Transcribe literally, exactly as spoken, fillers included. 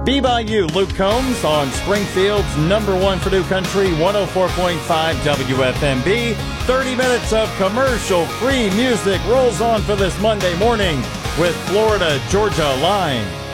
Be By You, Luke Combs on Springfield's number one for New Country, one oh four point five W F M B. thirty minutes of commercial-free music rolls on for this Monday morning with Florida Georgia Line.